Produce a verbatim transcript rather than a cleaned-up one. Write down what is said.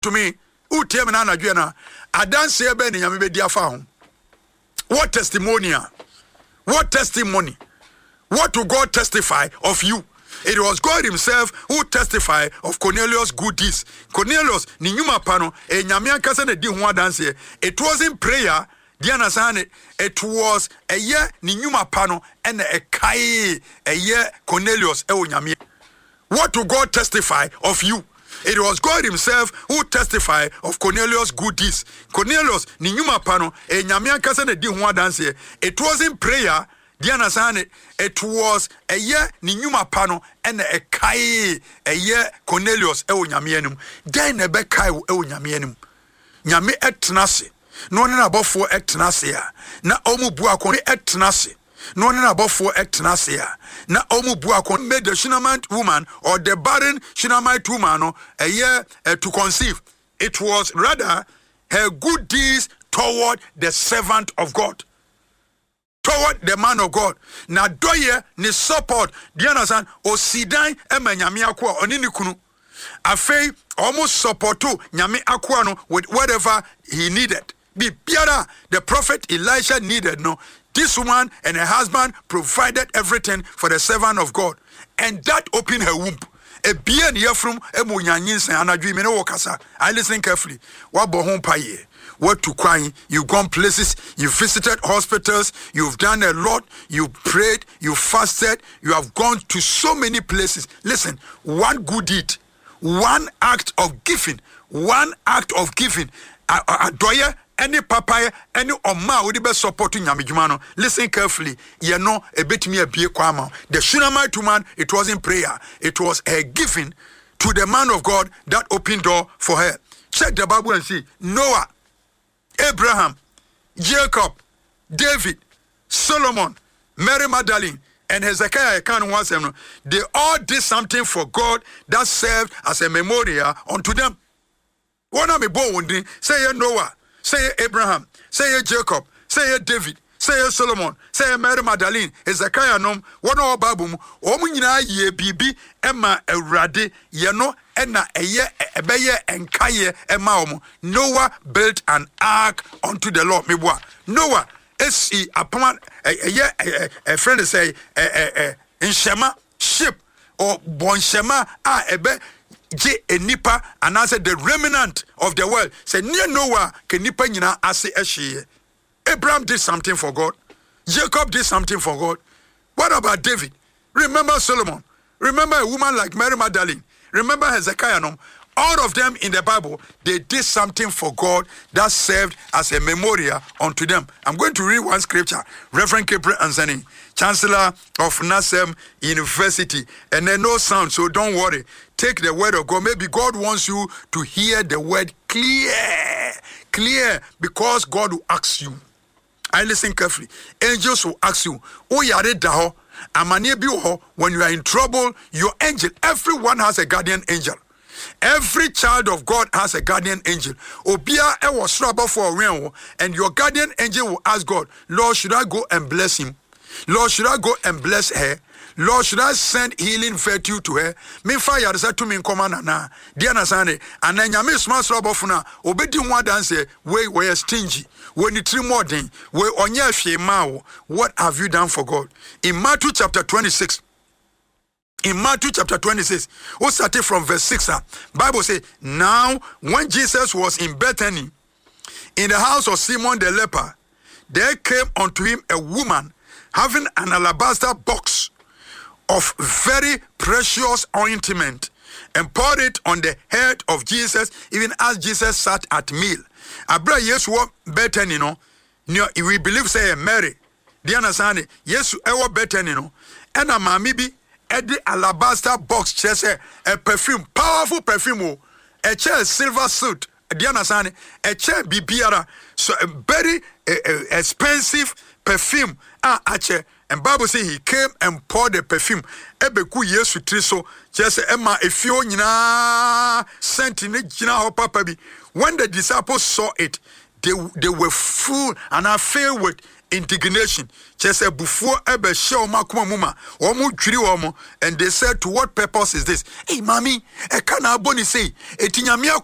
to me, who tell me na adwena, adanse ebe ni nyame be dia fa ho. What testimonial? What testimony? What will God testify of you? It was God himself who testified of Cornelius' good deeds. Cornelius, ni nyuma pano, e nyame ankasa na di ho adanse. It wasn't prayer, Diana Sane, it was a year ni nyuma pano and a kai a year Cornelius e nyame. What will God testify of you? It was God himself who testified of Cornelius' good deeds. Cornelius, ni nyuma pano, e nyame ankasa na di ho adanse. It wasn't prayer, Diana Sane, it was a year ni nyuma pano and a kai a year Cornelius e nyame enum. Den e be kai e nyame enum. Nyame etnase. No one abofo etnase ya. Na omu bua kon etnase. No one abofo etnase ya. Na omu bua kon made the Shunammite woman or the barren Shunammite woman a year uh, to conceive. It was rather her good deeds toward the servant of God. Toward the man of God. Na doye ni support. Diana san o sidan ema nyame akwa oni ni kunu. Afei almost supporto nyame akwa no with whatever he needed. Be biara the prophet Elisha needed no. This woman and her husband provided everything for the servant of God. And that opened her womb. A bien yefrum emu nyanyinsen anadwi me no wakasa. I listen carefully. Wa bo ho paye. What to crying, you've gone places, you've visited hospitals, you've done a lot, you prayed, you fasted, you have gone to so many places. Listen, one good deed, one act of giving, one act of giving. Adoye, any papaya, any oma would be supporting Yamijumano. Listen carefully. You know, a bit me a beer kwama. The Shunammite woman, it wasn't prayer, it was a giving to the man of God that opened door for her. Check the Bible and see Noah, Abraham, Jacob, David, Solomon, Mary Magdalene, and Hezekiah, they all did something for God that served as a memorial unto them. One of me born say Noah, say Abraham, say Jacob, say David, say Solomon, say Mary Magdalene, Hezekiah nom, one of Babum, Omunina ye bibi, Emma Erade, Yano, Enna eye ebeye enkaye emaomo. Noah built an ark unto the Lord. Mebwa Noah esi upon a a friend say a nshema ship or bonshema a ebe je enipa and answer the remnant of the world. Say near Noah ke nipa nyina ase ehye. Abraham did something for God. Jacob did something for God. What about David? Remember Solomon. Remember a woman like Mary Magdalene. Remember Hezekiah, no? All of them in the Bible, they did something for God that served as a memorial unto them. I'm going to read one scripture. Reverend Gabriel Anzani, Chancellor of Nasem University. And then no sound, so don't worry. Take the word of God. Maybe God wants you to hear the word clear. Clear, because God will ask you. I listen carefully. Angels will ask you, oh, yare daho. When you are in trouble, your angel, everyone has a guardian angel. Every child of God has a guardian angel. Obia e was trouble for a realm, and your guardian angel will ask God, Lord, should I go and bless him? Lord, should I go and bless her? Lord, should I send healing virtue to her? Me fire is to me in command na. Dear Nasane, and then you miss my trouble for now. Obedi one dance, we were stingy. When you three more thing, we on your shemao. What have you done for God? In Matthew chapter twenty-six. In Matthew chapter twenty-six, we started from verse six. Bible says, now when Jesus was in Bethany, in the house of Simon the leper, there came unto him a woman having an alabaster box of very precious ointment, and poured it on the head of Jesus, even as Jesus sat at meal. Abra Yesu Bethany no, we believe say Mary. Diana Sane, Yesu ewa Bethany no, and a mami bi edi alabaster box chese a perfume, powerful perfume, a chair silver suit. Diana Sane, a chair bibiara, so a very uh, uh, expensive perfume. Ah, ache. And Bible says he came and poured the perfume. Ebeku Yesu triso just Emma efio nyina sent in jina papa bi. When the disciples saw it, they they were full and are filled with indignation. Just a before ebe show makuma muma omu dwiri omu, and they said, to what purpose is this? Hey mommy, e kana boni say etinyamia